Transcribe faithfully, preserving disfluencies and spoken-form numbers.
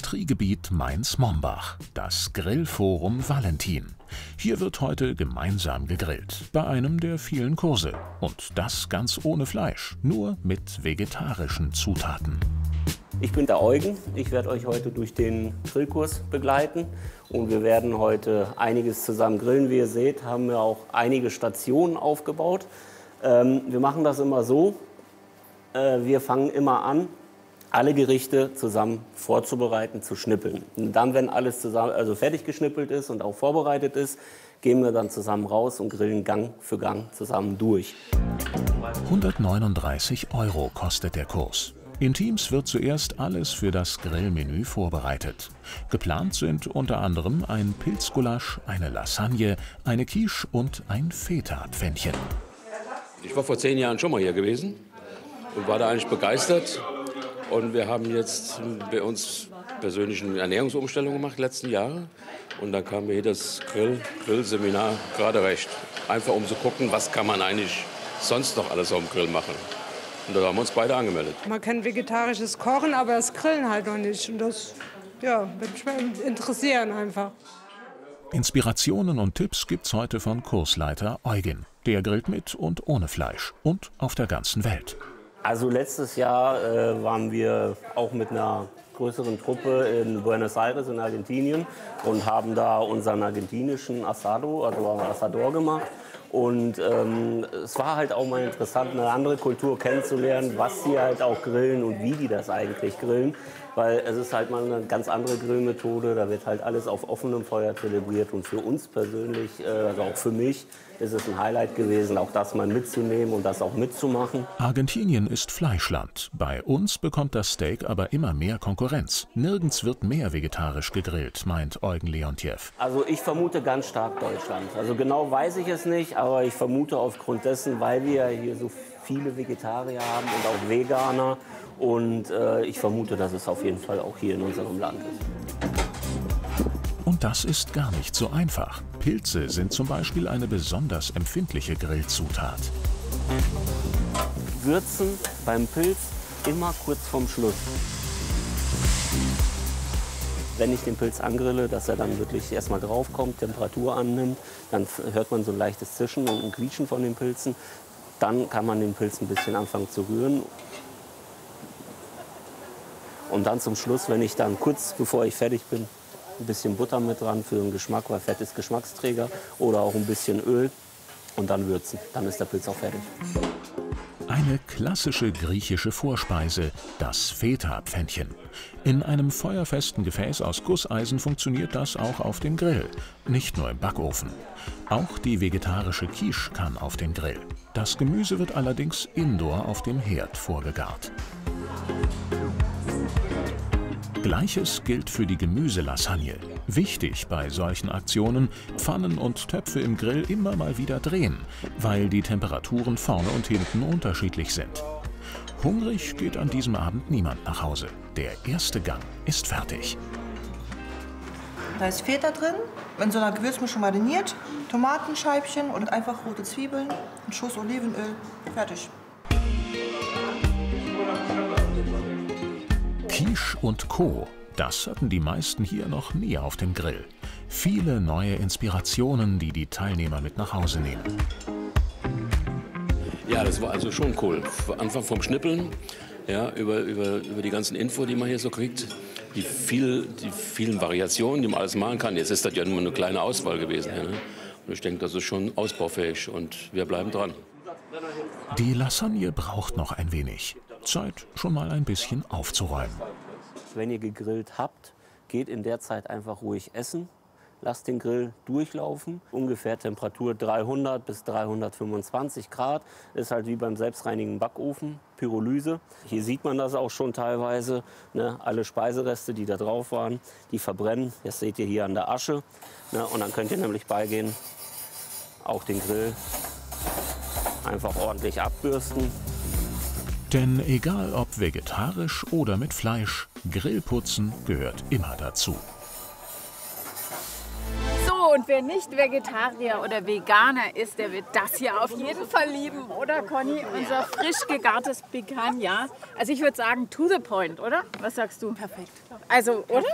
Industriegebiet Mainz-Mombach, das Grillforum Valentin. Hier wird heute gemeinsam gegrillt, bei einem der vielen Kurse. Und das ganz ohne Fleisch, nur mit vegetarischen Zutaten. Ich bin der Eugen, ich werde euch heute durch den Grillkurs begleiten und wir werden heute einiges zusammen grillen. Wie ihr seht, haben wir auch einige Stationen aufgebaut. Ähm, wir machen das immer so, äh, wir fangen immer an, alle Gerichte zusammen vorzubereiten, zu schnippeln. Und dann, wenn alles zusammen, also fertig geschnippelt ist und auch vorbereitet ist, gehen wir dann zusammen raus und grillen Gang für Gang zusammen durch. hundertneununddreißig Euro kostet der Kurs. In Teams wird zuerst alles für das Grillmenü vorbereitet. Geplant sind unter anderem ein Pilzgulasch, eine Lasagne, eine Quiche und ein Feta-Pfännchen. Ich war vor zehn Jahren schon mal hier gewesen und war da eigentlich begeistert. Und wir haben jetzt bei uns persönlich eine Ernährungsumstellung gemacht, letzten Jahre. Und dann kam mir hier das Grill, Grillseminar gerade recht. Einfach um zu gucken, was kann man eigentlich sonst noch alles auf dem Grill machen. Und da haben wir uns beide angemeldet. Man kann vegetarisches kochen, aber das Grillen halt noch nicht. Und das ja, würde mich mal interessieren einfach. Inspirationen und Tipps gibt's heute von Kursleiter Eugen. Der grillt mit und ohne Fleisch und auf der ganzen Welt. Also letztes Jahr äh, waren wir auch mit einer größeren Truppe in Buenos Aires in Argentinien und haben da unseren argentinischen Asado, also Asador gemacht. Und ähm, es war halt auch mal interessant, eine andere Kultur kennenzulernen, was sie halt auch grillen und wie die das eigentlich grillen. Weil es ist halt mal eine ganz andere Grillmethode, da wird halt alles auf offenem Feuer zelebriert. Und für uns persönlich, äh, also auch für mich, ist es ein Highlight gewesen, auch das mal mitzunehmen und das auch mitzumachen. Argentinien ist Fleischland. Bei uns bekommt das Steak aber immer mehr Konkurrenz. Nirgends wird mehr vegetarisch gegrillt, meint Eugen Leontjew. Also ich vermute ganz stark Deutschland. Also genau weiß ich es nicht, aber ich vermute aufgrund dessen, weil wir hier so viele Vegetarier haben und auch Veganer. Und äh, ich vermute, dass es auf jeden Fall auch hier in unserem Land ist. Und das ist gar nicht so einfach. Pilze sind zum Beispiel eine besonders empfindliche Grillzutat. Würzen beim Pilz immer kurz vorm Schluss. Wenn ich den Pilz angrille, dass er dann wirklich erstmal drauf kommt, Temperatur annimmt, dann hört man so ein leichtes Zischen und ein Quietschen von den Pilzen. Dann kann man den Pilz ein bisschen anfangen zu rühren. Und dann zum Schluss, wenn ich dann kurz bevor ich fertig bin, ein bisschen Butter mit dran für den Geschmack, weil Fett ist Geschmacksträger, oder auch ein bisschen Öl und dann würzen. Dann ist der Pilz auch fertig. Eine klassische griechische Vorspeise, das Feta-Pfännchen. In einem feuerfesten Gefäß aus Gusseisen funktioniert das auch auf dem Grill, nicht nur im Backofen. Auch die vegetarische Quiche kann auf den Grill. Das Gemüse wird allerdings indoor auf dem Herd vorgegart. Gleiches gilt für die Gemüselasagne. Wichtig bei solchen Aktionen, Pfannen und Töpfe im Grill immer mal wieder drehen, weil die Temperaturen vorne und hinten unterschiedlich sind. Hungrig geht an diesem Abend niemand nach Hause. Der erste Gang ist fertig. Da ist Feta drin, in so einer Gewürzmischung mariniert, Tomatenscheibchen und einfach rote Zwiebeln, ein Schuss Olivenöl, fertig. Quiche und Co. Das hatten die meisten hier noch nie auf dem Grill. Viele neue Inspirationen, die die Teilnehmer mit nach Hause nehmen. Ja, das war also schon cool. Anfang vom Schnippeln, ja, über, über, über die ganzen Info, die man hier so kriegt, die, viel, die vielen Variationen, die man alles machen kann. Jetzt ist das ja nur eine kleine Auswahl gewesen. Ja, ne? Und ich denke, das ist schon ausbaufähig und wir bleiben dran. Die Lasagne braucht noch ein wenig. Zeit, schon mal ein bisschen aufzuräumen. Wenn ihr gegrillt habt, geht in der Zeit einfach ruhig essen. Lasst den Grill durchlaufen. Ungefähr Temperatur dreihundert bis dreihundertfünfundzwanzig Grad. Ist halt wie beim selbstreinigen Backofen, Pyrolyse. Hier sieht man das auch schon teilweise. Ne? Alle Speisereste, die da drauf waren, die verbrennen. Das seht ihr hier an der Asche. Ne? Und dann könnt ihr nämlich beigehen, auch den Grill einfach ordentlich abbürsten. Denn egal ob vegetarisch oder mit Fleisch, Grillputzen gehört immer dazu. So, und wer nicht Vegetarier oder Veganer ist, der wird das hier auf jeden Fall lieben, oder Conny? Unser frisch gegartes Picanha. Also ich würde sagen, to the point, oder? Was sagst du? Perfekt. Also, oder?